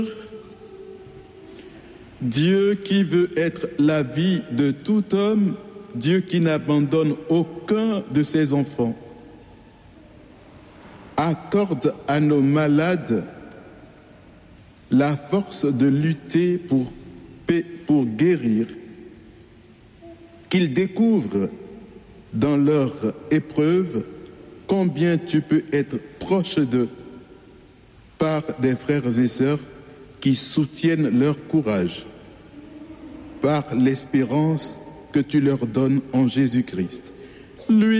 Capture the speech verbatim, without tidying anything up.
Dieu qui veut être la vie de tout homme, Dieu qui n'abandonne aucun de ses enfants, accorde à nos malades la force de lutter pour, pour guérir, qu'ils découvrent dans leur épreuve combien tu peux être proche d'eux par des frères et sœurs qui soutiennent leur courage, par l'espérance que tu leur donnes en Jésus-Christ. Lui